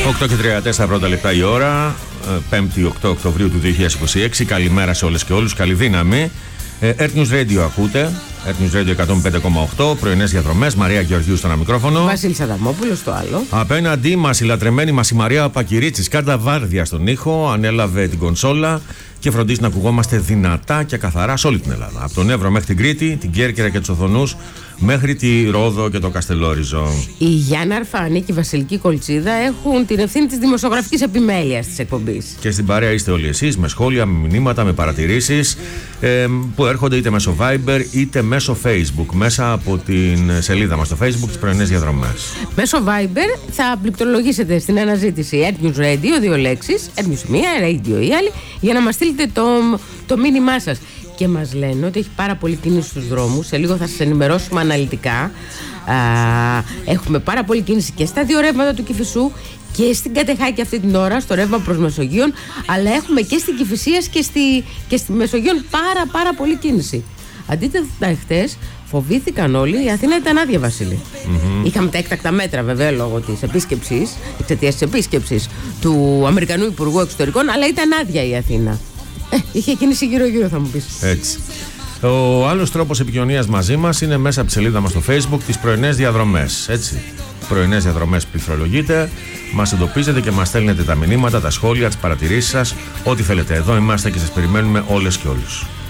8 και 34 πρώτα λεπτά η ώρα, 5η 8 Οκτωβρίου του 2026. Καλημέρα σε όλες και όλους, καλή δύναμη. Earth News Radio ακούτε, Earth News Radio 105,8, πρωινές διαδρομές, Μαρία Γεωργίου στο ένα μικρόφωνο. Βασίλης Αδαμόπουλος στο άλλο. Απέναντί μας η λατρεμένη μας η Μαρία Πακυρίτσης, κάντα βάρδια στον ήχο, ανέλαβε την κονσόλα και φροντίζει να ακουγόμαστε δυνατά και καθαρά σε όλη την Ελλάδα. Από τον Εύρο μέχρι την Κρήτη, την Κέρκυρα και τους Οθονούς, μέχρι τη Ρόδο και το Καστελόριζο. Η Γιάννα Αρφάνη και η Βασιλική Κολτσίδα έχουν την ευθύνη της δημοσιογραφικής επιμέλειας της εκπομπής. Και στην παρέα είστε όλοι εσείς, με σχόλια, με μηνύματα, με παρατηρήσεις που έρχονται είτε μέσω Viber είτε μέσω Facebook, μέσα από την σελίδα μας στο Facebook, τις πρωινές διαδρομές. Μέσω Viber θα πληκτρολογήσετε στην αναζήτηση Earth News Radio, δύο λέξεις, Earth News μία, Radio η άλλη, για να μας στείλετε το μήνυμά σας. Και μας λένε ότι έχει πάρα πολύ κίνηση στους δρόμους. Σε λίγο θα σας ενημερώσουμε αναλυτικά. Έχουμε πάρα πολύ κίνηση και στα δύο ρεύματα του Κηφισού και στην Κατεχάκη αυτή την ώρα, στο ρεύμα προς Μεσογείων. Αλλά έχουμε και στην Κηφισίας και στη Μεσογείων πάρα πολύ κίνηση. Αντίθετα, χτες φοβήθηκαν όλοι, η Αθήνα ήταν άδεια, Βασίλη. Είχαμε τα έκτακτα μέτρα, βέβαια, λόγω της επίσκεψης, εξαιτίας της επίσκεψης του Αμερικανού Υπουργού Εξωτερικών, αλλά ήταν άδεια η Αθήνα. Είχε κίνηση γύρω-γύρω, θα μου πεις. Έτσι. Ο άλλος τρόπος επικοινωνίας μαζί μας είναι μέσα από τη σελίδα μας στο Facebook, τις πρωινές διαδρομές. Έτσι. Πρωινές διαδρομές πληκτρολογείτε, μας εντοπίζετε και μας στέλνετε τα μηνύματα, τα σχόλια, τις παρατηρήσεις σας, ό,τι θέλετε. Εδώ είμαστε και σας περιμένουμε όλες και όλους.